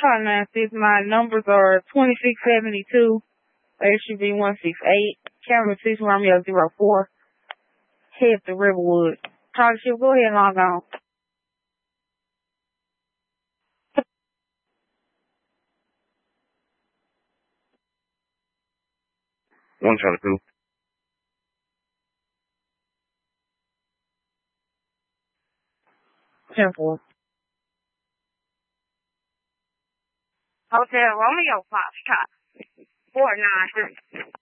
Hi, Nancy. My numbers are 2672, HUV 168, camera 6 Romeo 04, head to Riverwood. Talk to you. Go ahead and log on. One trying to do. Temple. Hotel Romeo Foxtrot 493.